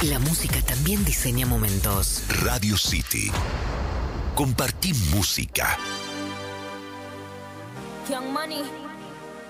La música también diseña momentos. Radio City. Compartí música. Young Money.